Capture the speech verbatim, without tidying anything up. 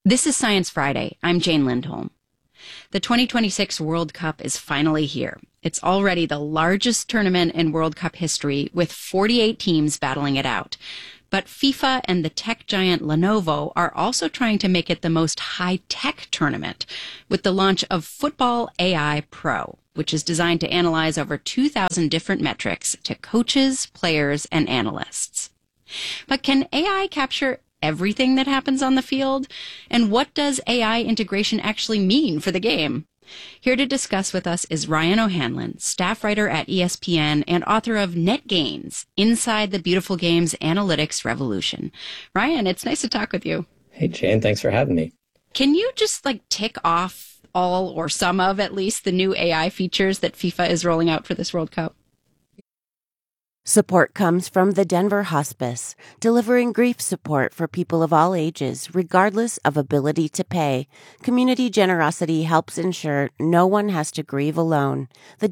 This is Science Friday. I'm Jane Lindholm. The twenty twenty-six World Cup is finally here. It's already the largest tournament in World Cup history, with forty-eight teams battling it out. But FIFA and the tech giant Lenovo are also trying to make it the most high-tech tournament with the launch of Football A I Pro, which is designed to analyze over two thousand different metrics to coaches, players, and analysts. But can A I capture everything that happens on the field? And what does A I integration actually mean for the game? Here to discuss with us is Ryan O'Hanlon, staff writer at E S P N and author of NetGains, Inside the Beautiful Game's Analytics Revolution. Ryan, it's nice to talk with you. Hey, Jane, thanks for having me. Can you just like tick off all or some of at least the new A I features that FIFA is rolling out for this World Cup? Support comes from the Denver Hospice, delivering grief support for people of all ages, regardless of ability to pay. Community generosity helps ensure no one has to grieve alone. The